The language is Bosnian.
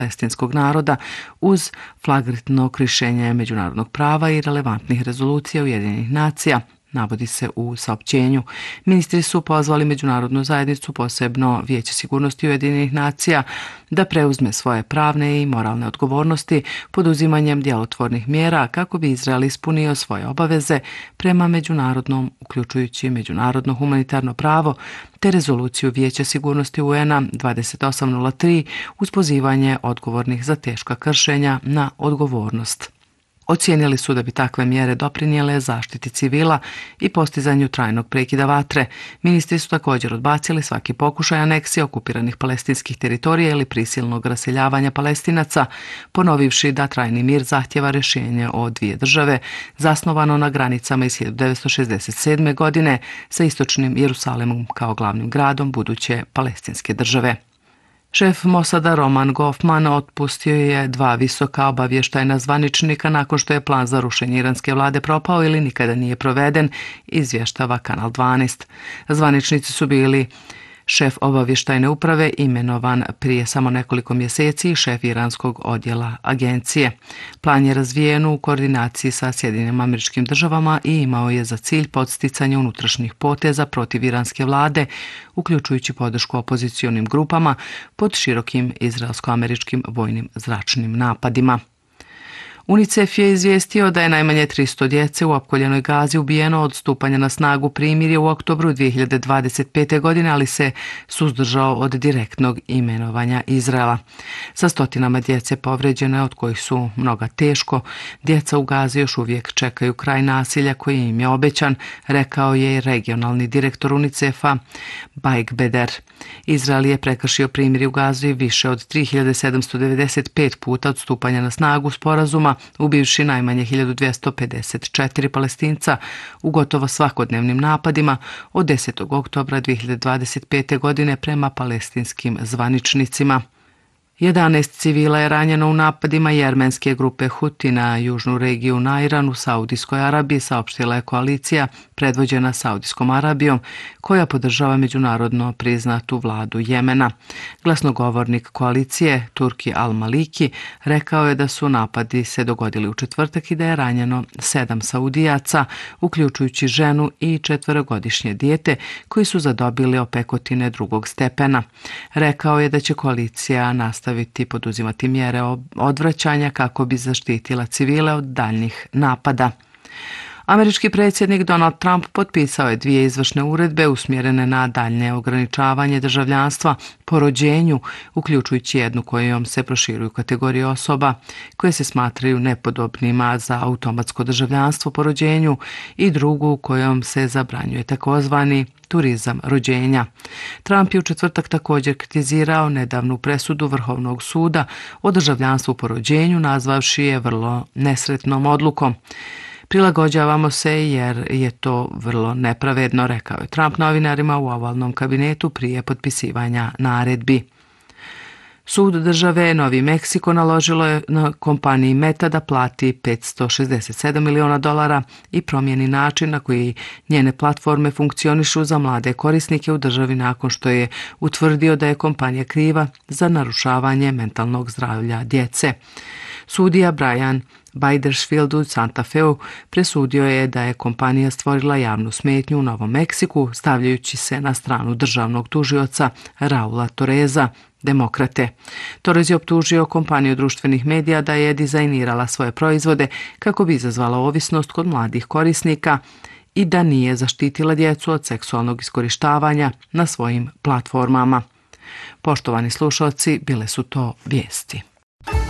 palestinskog naroda uz flagrantno kršenje međunarodnog prava i relevantnih rezolucija Ujedinjenih nacija, navodi se u saopćenju. Ministri su pozvali međunarodnu zajednicu, posebno Vijeće sigurnosti Ujedinjenih nacija, da preuzme svoje pravne i moralne odgovornosti poduzimanjem djelotvornih mjera kako bi Izrael ispunio svoje obaveze prema međunarodnom, uključujući međunarodno humanitarno pravo, te rezoluciju Vijeća sigurnosti UN-a 2803 uz pozivanje odgovornih za teška kršenja na odgovornost. Ocijenili su da bi takve mjere doprinijele zaštiti civila i postizanju trajnog prekida vatre. Ministri su također odbacili svaki pokušaj aneksije okupiranih palestinskih teritorija ili prisilnog raseljavanja Palestinaca, ponovivši da trajni mir zahtjeva rješenje o dvije države, zasnovano na granicama iz 1967. godine sa istočnim Jerusalemom kao glavnim gradom buduće palestinske države. Šef Mosada Roman Goffman otpustio je 2 visoka obavještajna zvaničnika nakon što je plan za rušenje iranske vlade propao ili nikada nije proveden, izvještava Kanal 12. Zvaničnici su bili šef obavještajne uprave imenovan prije samo nekoliko mjeseci i šef iranskog odjela agencije. Plan je razvijen u koordinaciji sa Sjedinjenim Američkim Državama i imao je za cilj podsticanje unutrašnjih poteza protiv iranske vlade, uključujući podršku opozicionim grupama pod širokim izraelsko-američkim vojnim zračnim napadima. UNICEF je izvijestio da je najmanje 300 djece u opkoljenoj Gazi ubijeno od stupanja na snagu primirja u oktobru 2025. godine, ali se suzdržao od direktnog imenovanja Izraela. Sa stotinama djece povređene, od kojih su mnoga teško, djeca u Gazi još uvijek čekaju kraj nasilja koji im je obećan, rekao je i regionalni direktor UNICEF-a Baig Beder. Izrael je prekršio primirje u Gazi više od 3795 puta od stupanja na snagu sporazuma, ubivši najmanje 1254 Palestinca u gotovo svakodnevnim napadima od 10. oktobra 2025. godine prema palestinskim zvaničnicima. 11 civila je ranjeno u napadima jermenske grupe Huti na južnu regiju Najran u Saudijskoj Arabiji, saopštila je koalicija predvođena Saudijskom Arabijom koja podržava međunarodno priznatu vladu Jemena. Glasnogovornik koalicije Turki Al-Maliki rekao je da su napadi se dogodili u četvrtak i da je ranjeno 7 Saudijaca, uključujući ženu i 4-godišnje dijete koji su zadobili opekotine 2. stepena. Rekao je da će koalicija nastaviti poduzimati mjere odvraćanja kako bi zaštitila civile od daljnjih napada. Američki predsjednik Donald Trump potpisao je 2 izvršne uredbe usmjerene na daljnje ograničavanje državljanstva po rođenju, uključujući jednu kojom se proširuju kategorije osoba koje se smatraju nepodobnima za automatsko državljanstvo po rođenju i drugu kojom se zabranjuje takozvani turizam rođenja. Trump je u četvrtak također kritizirao nedavnu presudu Vrhovnog suda o državljanstvu po rođenju, nazvavši je vrlo nesretnom odlukom. Prilagođavamo se jer je to vrlo nepravedno, rekao je Trump novinarima u ovalnom kabinetu prije potpisivanja naredbi. Sud države Novi Meksiko naložilo je na kompaniji Meta da plati $567 miliona i promijeni način na koji njene platforme funkcionišu za mlade korisnike u državi nakon što je utvrdio da je kompanija kriva za narušavanje mentalnog zdravlja djece. Sudija Brian Bidersfield u Santa Feu presudio je da je kompanija stvorila javnu smetnju u Novom Meksiku stavljajući se na stranu državnog tužioca Raula Torreza, demokrate. Torrez je optužio kompaniju društvenih medija da je dizajnirala svoje proizvode kako bi izazvala ovisnost kod mladih korisnika i da nije zaštitila djecu od seksualnog iskorištavanja na svojim platformama. Poštovani slušalci, bile su to vijesti.